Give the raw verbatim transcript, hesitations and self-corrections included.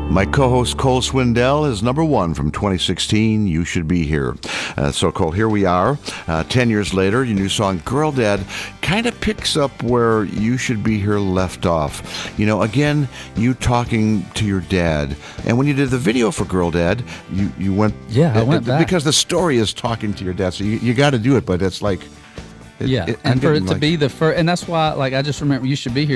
My co-host Cole Swindell is number one from twenty sixteen, You Should Be Here. Uh, so, Cole, here we are. Uh, ten years later, your new song, Girl Dad, kind of picks up where You Should Be Here left off. You know, again, you talking to your dad. And when you did the video for Girl Dad, you, you went... Yeah, I went uh, back. Because the story is talking to your dad. So you, you got to do it, but it's like... Yeah, it, and for it to like, be the first... And that's why, like, I just remember You Should Be Here.